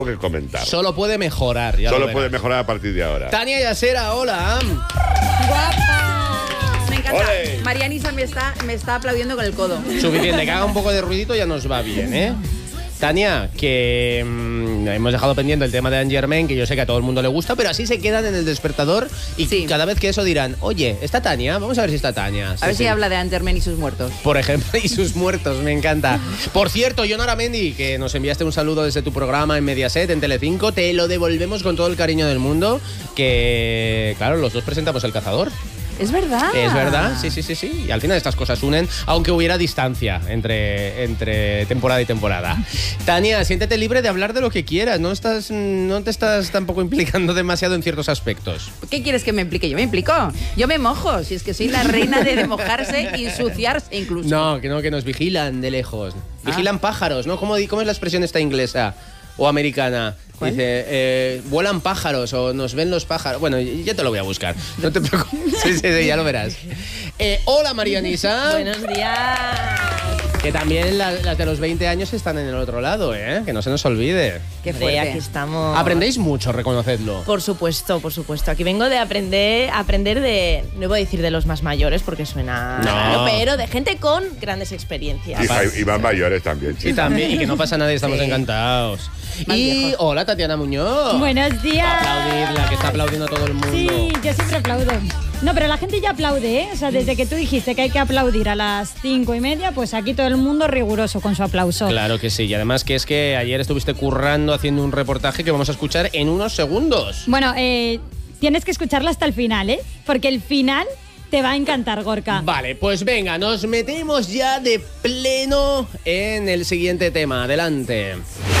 que comentar. Solo puede mejorar. Solo puede mejorar a partir de ahora. Tania Yasera, hola. ¡Guapa! Me encanta. ¡Ole! Marianisa me está aplaudiendo con el codo. Suficiente, que haga un poco de ruidito ya nos va bien, ¿eh? Tania, que hemos dejado pendiente el tema de Angermain, que yo sé que a todo el mundo le gusta, pero así se quedan en el despertador y sí. Cada vez que eso dirán, oye, ¿está Tania? Vamos a ver si está Tania. A ver si habla de Angermain y sus muertos. Por ejemplo, y sus muertos, me encanta. Por cierto, Jon Aramendi, que nos enviaste un saludo desde tu programa en Mediaset, en Telecinco, te lo devolvemos con todo el cariño del mundo, que, claro, los dos presentamos El Cazador. Es verdad. Es verdad, sí. Y al final estas cosas unen, aunque hubiera distancia entre temporada y temporada. Tania, siéntete libre de hablar de lo que quieras. No te estás tampoco implicando demasiado en ciertos aspectos. ¿Qué quieres que me implique? Yo me implico. Yo me mojo. Si es que soy la reina de mojarse y ensuciarse incluso. No, que nos vigilan de lejos. Vigilan pájaros, ¿no? ¿Cómo es la expresión esta inglesa o americana? ¿Cuál? Dice, vuelan pájaros o nos ven los pájaros. Bueno, ya te lo voy a buscar. No te preocupes. Sí, ya lo verás. Hola, Marianisa. Buenos días. Que también las de los 20 años están en el otro lado, ¿eh? Que no se nos olvide. Qué fuerte. Aquí estamos. Aprendéis mucho, reconocedlo. Por supuesto. Aquí vengo de aprender de, no voy a decir de los más mayores porque suena raro, pero de gente con grandes experiencias. Y más mayores también, sí. Y también, y que no pasa nada y estamos encantados. Más Y viejos. hola, Tatiana Muñoz. Buenos días. Aplaudirla, que está aplaudiendo todo el mundo. Sí, yo siempre aplaudo. No, pero la gente ya aplaude, ¿eh? O sea, desde que tú dijiste que hay que aplaudir a las 5:30, pues aquí todo el mundo riguroso con su aplauso. Claro que sí, y además que es que ayer estuviste currando haciendo un reportaje que vamos a escuchar en unos segundos. Bueno, tienes que escucharlo hasta el final, ¿eh? Porque el final te va a encantar, Gorka. Vale, pues venga, nos metemos ya de pleno en el siguiente tema. Adelante.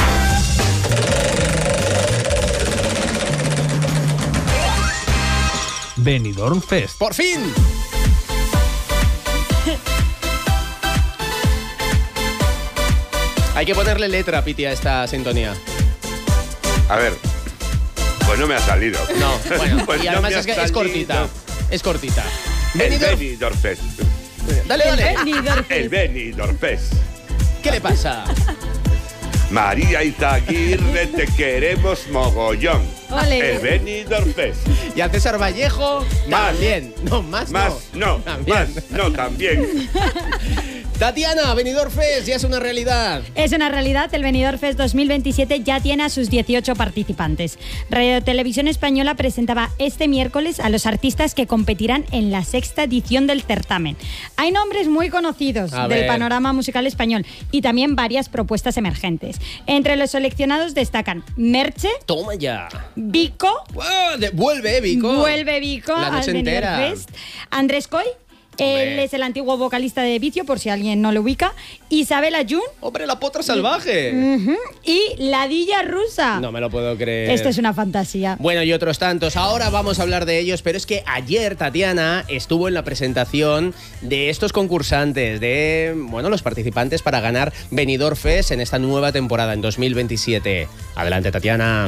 Benidorm Fest. ¡Por fin! Hay que ponerle letra, Piti, a esta sintonía. A ver, pues no me ha salido. No, bueno, Pues y no además me ha es que es salido. cortita. Es cortita. El Benidorm- Benidorm Fest. Dale. El Benidorm Fest. ¿Qué le pasa? María Izaguirre, te queremos mogollón. Ole. El Benidorm Fest. Y a César Vallejo Más. también. No, más no. También. más no, también. Tatiana, Benidorm Fest ya es una realidad. Es una realidad, el Benidorm Fest 2027 ya tiene a sus 18 participantes. Radio Televisión Española presentaba este miércoles a los artistas que competirán en la 6ª edición del certamen. Hay nombres muy conocidos A del ver. panorama musical español y también varias propuestas emergentes. Entre los seleccionados destacan Merche, Toma ya. Vico, Vuelve, Vico. vuelve Vico La al noche Benidorm entera. Fest, Andrés Coy, él es el antiguo vocalista de Vicio, por si alguien no lo ubica, Isabel Ayun, Hombre, la potra salvaje. y la Dilla Rusa. No me lo puedo creer. Esto es una fantasía. Bueno, y otros tantos. Ahora vamos a hablar de ellos, pero es que ayer Tatiana estuvo en la presentación de estos concursantes, de, bueno, los participantes para ganar Benidorm Fest en esta nueva temporada, en 2027. Adelante, Tatiana.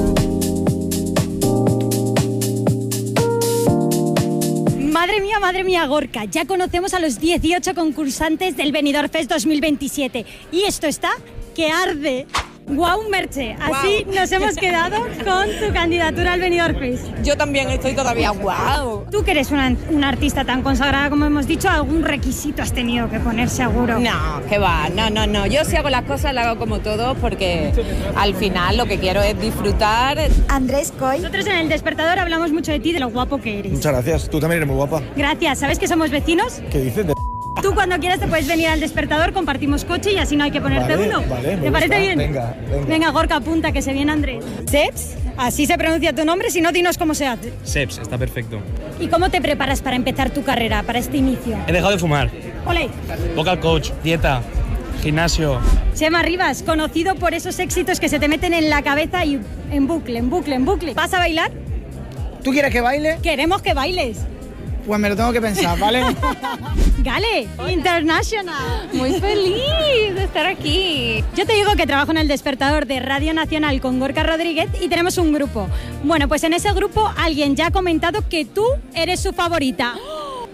Madre mía, Gorka, ya conocemos a los 18 concursantes del Benidorm Fest 2027 y esto está que arde. ¡Guau, Merche! Así nos hemos quedado con tu candidatura al Benidorm Fest. Yo también estoy todavía guau. Tú que eres una artista tan consagrada como hemos dicho, algún requisito has tenido que poner seguro. No, que va, no. Yo si hago las cosas las hago como todos porque al final lo que quiero es disfrutar. Andrés Coy. Nosotros en El Despertador hablamos mucho de ti, de lo guapo que eres. Muchas gracias, tú también eres muy guapa. Gracias, ¿sabes que somos vecinos? ¿Qué dices? Tú cuando quieras te puedes venir al Despertador, compartimos coche y así no hay que ponerte Vale, uno. vale, me ¿Te parece gusta. bien? Venga, Gorka, apunta que se viene Andrés. Seps, así se pronuncia tu nombre, si no, dinos cómo se hace. Seps, está perfecto. ¿Y cómo te preparas para empezar tu carrera, para este inicio? He dejado de fumar. Ole, Vocal coach, dieta, gimnasio. Chema Rivas, conocido por esos éxitos que se te meten en la cabeza y en bucle. ¿Vas a bailar? ¿Tú quieres que baile? Queremos que bailes. Pues me lo tengo que pensar, ¿vale? Gale, International. Muy feliz de estar aquí. Yo te digo que trabajo en El Despertador de Radio Nacional con Gorka Rodríguez y tenemos un grupo. Bueno, pues en ese grupo alguien ya ha comentado que tú eres su favorita.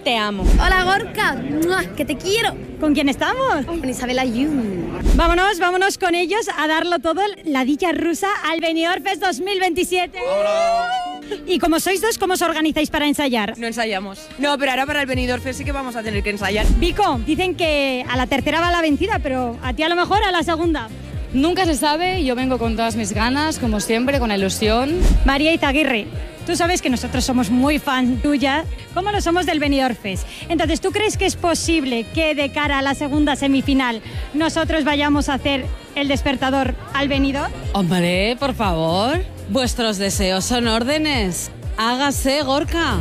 te amo. Hola, Gorka. ¡Mua! ¡Que te quiero! ¿Con quién estamos? Con Isabel Ayun. Vámonos con ellos a darlo todo, la Dilla Rusa, al Benidorm Fest 2027. ¡Hola! Y como sois dos, ¿cómo os organizáis para ensayar? No ensayamos. No, pero ahora para el Benidorm Fest sí que vamos a tener que ensayar. Vico, dicen que a la tercera va la vencida, pero a ti a lo mejor a la segunda. Nunca se sabe, yo vengo con todas mis ganas, como siempre, con la ilusión. María Izaguirre, tú sabes que nosotros somos muy fan tuya, como lo somos del Benidorm Fest. Entonces, ¿tú crees que es posible que de cara a la segunda semifinal nosotros vayamos a hacer el despertador al Benidorm? Hombre, por favor, vuestros deseos son órdenes. Hágase, Gorka.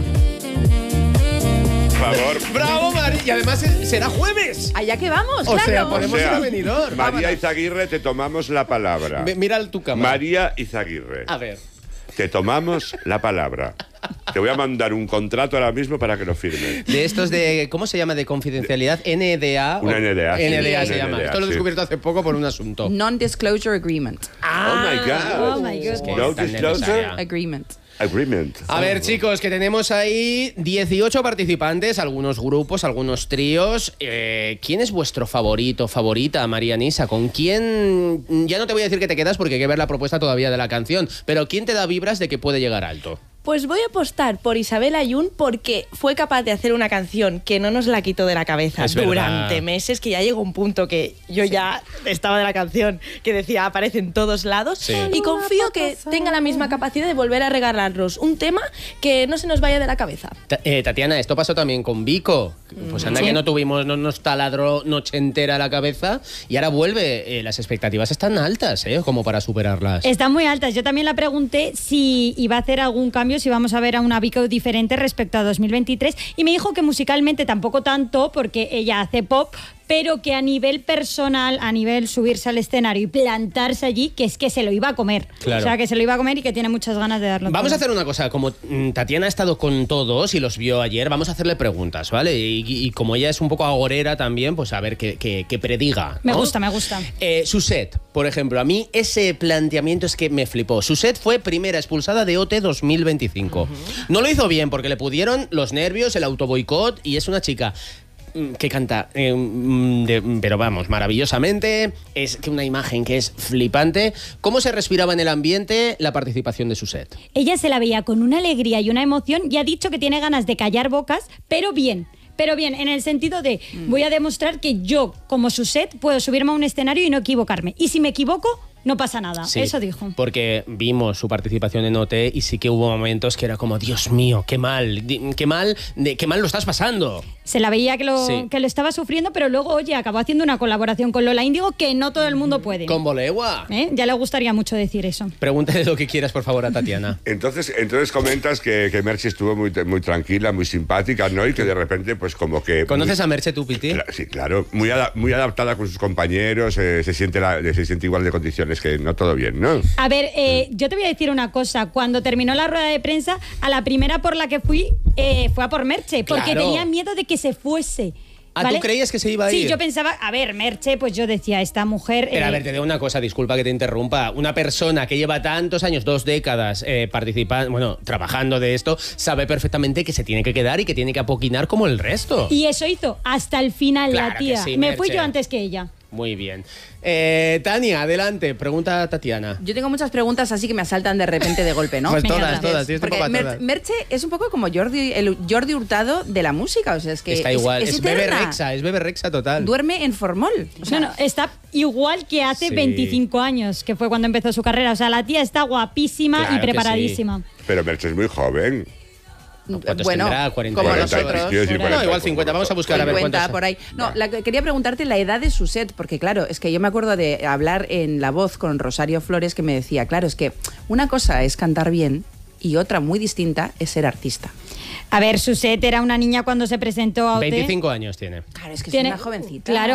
Por favor. ¡Bravo, María! Y además será jueves. Allá que vamos, O claro. sea, podemos ir a Benidorm. María Izaguirre, te tomamos la palabra. Mira tu cámara. María Izaguirre. A ver. Te tomamos la palabra. Te voy a mandar un contrato ahora mismo para que lo firmes. De estos de, ¿cómo se llama? De confidencialidad, NDA. Una NDA, sí. NDA se Una llama. NDA, Esto lo he sí. descubierto hace poco por un asunto. Non-disclosure agreement. Oh my God. Oh my God. Es que No es tan disclosure. necesaria. Agreement. Agreement. A ver, chicos, que tenemos ahí 18 participantes, algunos grupos, algunos tríos. ¿Quién es vuestro favorito, favorita, María Nisa? ¿Con quién? Ya no te voy a decir que te quedas porque hay que ver la propuesta todavía de la canción, pero ¿quién te da vibras de que puede llegar alto? Pues voy a apostar por Isabel Ayun porque fue capaz de hacer una canción que no nos la quitó de la cabeza Es durante verdad. meses, que ya llegó un punto que yo ya estaba de la canción, que decía aparece en todos lados. Sí. Y confío que tenga la misma capacidad de volver a regalarnos un tema que no se nos vaya de la cabeza. Tatiana, esto pasó también con Vico. Pues anda que no tuvimos, no nos taladró noche entera la cabeza y ahora vuelve. Las expectativas están altas, como para superarlas. Están muy altas. Yo también la pregunté si iba a hacer algún cambio, si vamos a ver a una Vico diferente respecto a 2023, y me dijo que musicalmente tampoco tanto, porque ella hace pop, pero que a nivel personal, a nivel subirse al escenario y plantarse allí, que es que se lo iba a comer. Claro. O sea, que se lo iba a comer y que tiene muchas ganas de darlo Vamos todo. a hacer una cosa, como Tatiana ha estado con todos y los vio ayer, vamos a hacerle preguntas, ¿vale? Y como ella es un poco agorera también, pues a ver qué prediga, ¿no? Me gusta, me gusta. Suset, por ejemplo, a mí ese planteamiento es que me flipó. Suset fue primera expulsada de OT 2025. No lo hizo bien porque le pudieron los nervios, el autoboicot, y es una chica que canta, pero vamos, maravillosamente. Es que una imagen que es flipante. ¿Cómo se respiraba en el ambiente la participación de Suset? Ella se la veía con una alegría y una emoción y ha dicho que tiene ganas de callar bocas, pero bien. Pero bien, en el sentido de voy a demostrar que yo, como Suset, puedo subirme a un escenario y no equivocarme. Y si me equivoco, no pasa nada. Sí, eso dijo. Porque vimos su participación en OT y sí que hubo momentos que era como, Dios mío, qué mal lo estás pasando. Se la veía que lo estaba sufriendo, pero luego, oye, acabó haciendo una colaboración con Lola Índigo que no todo el mundo puede. Con Bolegua. Ya le gustaría mucho decir eso. Pregúntale lo que quieras, por favor, a Tatiana. Entonces comentas que Merche estuvo muy tranquila, muy simpática, ¿no? Y que de repente, pues como que... ¿Conoces a Merche tú, Piti? Sí, claro. Muy adaptada con sus compañeros, se siente igual de condiciones, que no todo bien, ¿no? A ver, yo te voy a decir una cosa. Cuando terminó la rueda de prensa, a la primera por la que fui, fue a por Merche, porque Claro. tenía miedo de que se fuese. Ah, ¿vale? ¿tú creías que se iba a ir? Sí, yo pensaba, a ver, Merche, pues yo decía, esta mujer... Pero a ver, te digo una cosa, disculpa que te interrumpa. Una persona que lleva tantos años, 2 décadas, trabajando de esto, sabe perfectamente que se tiene que quedar y que tiene que apoquinar como el resto. Y eso hizo hasta el final Claro la que tía. sí, Me fui Merche. yo antes que ella. Muy bien. Tania, adelante, pregunta a Tatiana. Yo tengo muchas preguntas así que me asaltan de repente de golpe, ¿no? Pues Venga, todas, entonces, tienes tiempo porque para todas. Merche es un poco como el Jordi Hurtado de la música, o sea, es que Está igual, es Bebe eterna. Rexa total. Duerme en formol. O sea, No, está igual que hace Sí. 25 años, que fue cuando empezó su carrera. O sea, la tía está guapísima Claro y que preparadísima. Pero Merche es muy joven. ¿Cuántos bueno, tendrá? 40 como años. nosotros. Quiero decir, No, 40, igual 50, vamos a buscar a ver 50 cuántos. por ahí. No, quería preguntarte la edad de Suset, porque claro, es que yo me acuerdo de hablar en La Voz con Rosario Flores, que me decía, claro, es que una cosa es cantar bien y otra muy distinta es ser artista. A ver, Suset era una niña cuando se presentó a OT. 25 años tiene. Claro, es que Tiene- es una jovencita. Claro,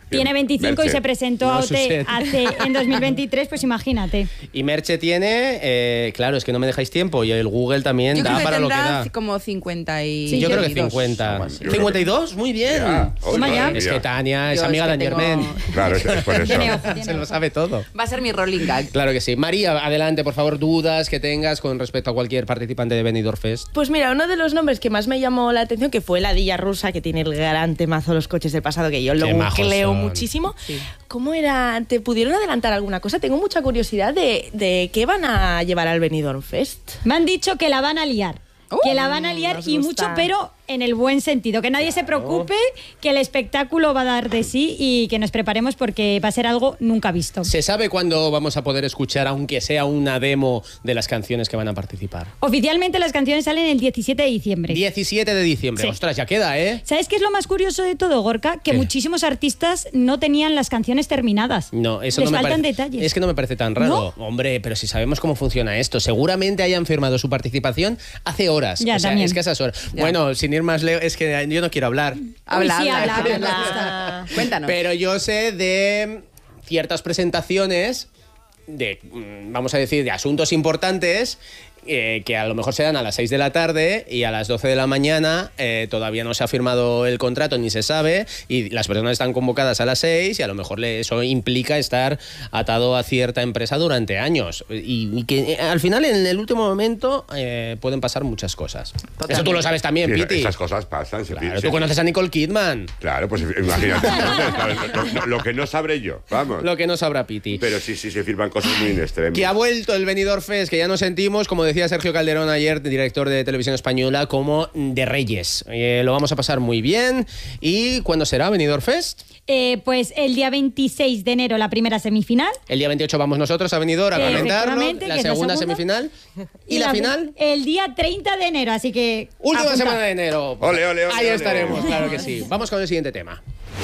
Tiene 25 Merche. y se presentó No, a su OT set. en 2023, pues imagínate. Y Merche tiene, claro, es que no me dejáis tiempo, y el Google también Yo creo da que para lo que tendrá da. como 50 y... Sí, Yo creo que 52, 50. algo así. ¿52? Muy bien. Ya. Toma Oye, ya. madre Es mía. que Tania es Yo amiga es de que tengo- Angermen. Claro, es por eso. Tiene ojo, tiene Se lo ojo. sabe todo. Va a ser mi rolling gag. Claro que sí. María, adelante, por favor, dudas que tengas con respecto a cualquier participante de Benidorm Fest. Pues mira, uno de los nombres que más me llamó la atención, que fue la Dilla Rusa, que tiene el gran temazo Los coches del pasado, que yo lo Qué majos bucleo son. muchísimo. ¿Cómo era? ¿Te pudieron adelantar alguna cosa? Tengo mucha curiosidad de qué van a llevar al Benidorm Fest. Me han dicho que la van a liar. Que la van a liar nos y gusta. mucho, pero en el buen sentido. Que nadie se preocupe, que el espectáculo va a dar de sí y que nos preparemos porque va a ser algo nunca visto. ¿Se sabe cuándo vamos a poder escuchar, aunque sea una demo, de las canciones que van a participar? Oficialmente las canciones salen el 17 de diciembre. 17 de diciembre. Sí. Ostras, ya queda, ¿eh? ¿Sabes qué es lo más curioso de todo, Gorka? Que ¿Qué? muchísimos artistas no tenían las canciones terminadas. No, eso Les no me faltan parece. detalles. Es que no me parece tan raro. Hombre, pero si sabemos cómo funciona esto, seguramente hayan firmado su participación hace horas. Ya, o sea, también. es que esas horas. Ya. Bueno, sin ir más lejos, es que yo no quiero hablar. Habla, sí, habla, habla, habla. habla. Cuéntanos. Pero yo sé de ciertas presentaciones de, vamos a decir, de asuntos importantes que a lo mejor se dan a las 6 de la tarde y a las 12 de la mañana todavía no se ha firmado el contrato ni se sabe y las personas están convocadas a las 6 y a lo mejor eso implica estar atado a cierta empresa durante años y que al final en el último momento pueden pasar muchas cosas. Eso tú lo sabes también, Sí, Piti. esas cosas pasan. Claro, tú conoces a Nicole Kidman. Claro, pues imagínate. Entonces, claro, lo que no sabré yo, vamos. Lo que no sabrá Piti. Pero sí se firman cosas muy in extremis. Que ha vuelto el Benidorm Fest, que ya nos sentimos, como decía Sergio Calderón ayer, director de Televisión Española, como de reyes. Lo vamos a pasar muy bien. ¿Y cuándo será Benidorm Fest? Pues el día 26 de enero la primera semifinal. El día 28 vamos nosotros a Benidorm a comentarlo. Efectivamente, La que es la segunda segunda. semifinal. ¿Y la final? El día 30 de enero, así que... Última apunta. semana de enero. Ole, ole, ole, Ahí ole. estaremos, claro que sí. Vamos con el siguiente tema.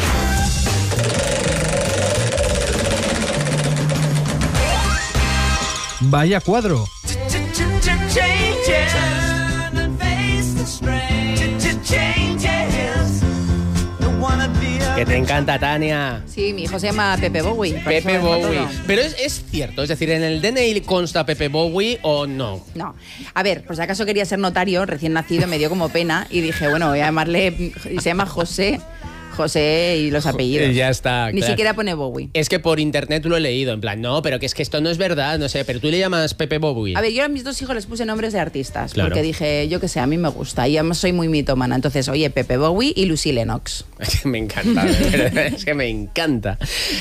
Vaya cuadro. Que te encanta, Tania. Sí, mi hijo se llama Pepe Bowie. por eso Pepe me dejo Bowie. todo. Pero es cierto, es decir, ¿en el DNI consta Pepe Bowie o no? No. A ver, por si acaso quería ser notario, recién nacido, me dio como pena y dije, bueno, voy a llamarle... Y se llama José y los apellidos. Ya está. Ni claro. siquiera pone Bowie. Es que por internet lo he leído, en plan, no, pero que es que esto no es verdad, no sé, pero tú le llamas Pepe Bowie. A ver, yo a mis dos hijos les puse nombres de artistas, Claro. porque dije, yo qué sé, a mí me gusta, y además soy muy mitómana, entonces, oye, Pepe Bowie y Lucy Lennox. Me encanta, de verdad, es que me encanta.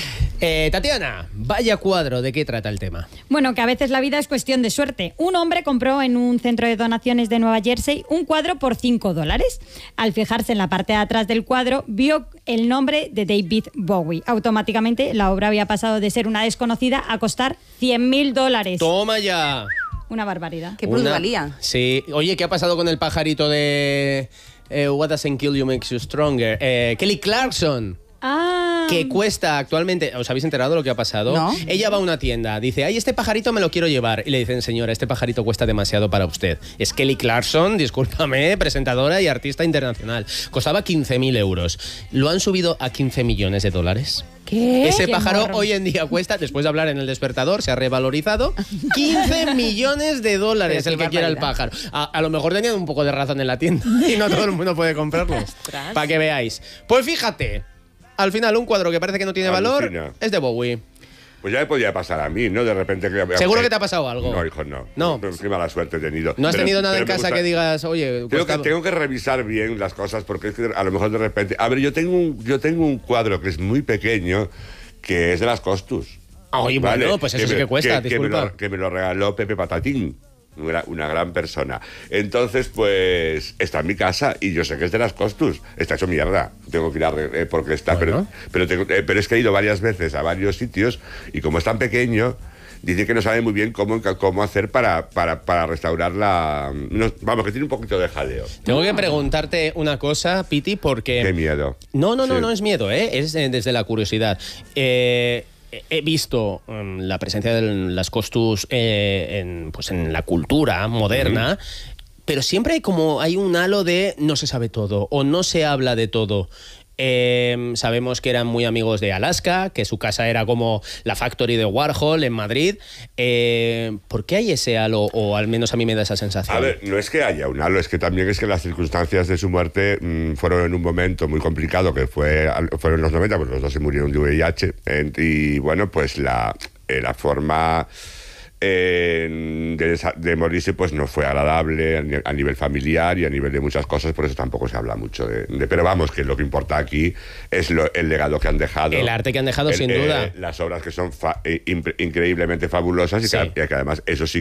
Tatiana, vaya cuadro, ¿de qué trata el tema? Bueno, que a veces la vida es cuestión de suerte. Un hombre compró en un centro de donaciones de Nueva Jersey un cuadro por $5. Al fijarse en la parte de atrás del cuadro, vio el nombre de David Bowie. Automáticamente la obra había pasado de ser una desconocida a costar $100.000. Toma ya. Una barbaridad. ¿Qué plusvalía? Sí. Oye, ¿qué ha pasado con el pajarito de What Doesn't Kill You Makes You Stronger? Kelly Clarkson. Ah. Que cuesta actualmente, ¿os habéis enterado de lo que ha pasado? No. Ella va a una tienda, dice, ay, este pajarito me lo quiero llevar. Y le dicen, señora, este pajarito cuesta demasiado para usted. Es Kelly Clarkson, discúlpame, presentadora y artista internacional. Costaba 15.000 euros. Lo han subido a $15 millones. ¿Qué? Ese Qué pájaro morro. hoy en día cuesta, después de hablar en el despertador, se ha revalorizado $15 millones Pero el qué que quiera el pájaro. barbaridad. A lo mejor tenían un poco de razón en la tienda y no todo el mundo puede comprarlo. Ostras. Para que veáis. Pues fíjate, al final un cuadro que parece que no tiene valor Alucina. es de Bowie. Pues ya me podía pasar a mí, ¿no? De repente... ¿Seguro que te ha pasado algo? No, hijo, no. No. Pero qué mala suerte he tenido. ¿No has Pero- tenido nada pero en me casa gusta- que digas, oye, Tengo que revisar bien las cosas porque es que a lo mejor de repente... A ver, yo tengo un cuadro que es muy pequeño que es de las Costus. Ay, bueno, pues eso sí que cuesta, disculpa. Que me lo regaló Pepe Patatín. Una gran persona. Entonces, pues, está en mi casa y yo sé que es de las Costus. Está hecho mierda. Tengo que ir a porque está... Bueno. Pero es que he ido varias veces a varios sitios y como es tan pequeño... Dice que no sabe muy bien cómo hacer para restaurarla. Vamos, que tiene un poquito de jaleo. Tengo que preguntarte una cosa, Piti, porque... Qué miedo. No Sí. es miedo, es desde la curiosidad. He visto la presencia de las Costus en la cultura moderna, pero siempre hay un halo de no se sabe todo o no se habla de todo. Sabemos que eran muy amigos de Alaska, que su casa era como la factory de Warhol en Madrid. ¿Por qué hay ese halo? O al menos a mí me da esa sensación. A ver, no es que haya un halo, es que también es que las circunstancias de su muerte fueron en un momento muy complicado, que fueron los 90, pues los dos se murieron de VIH. Y bueno, pues la forma de morirse pues no fue agradable a nivel familiar y a nivel de muchas cosas, por eso tampoco se habla mucho pero vamos, que lo que importa aquí es el legado que han dejado, el arte que han dejado, sin duda, las obras que son increíblemente fabulosas, y que además eso sí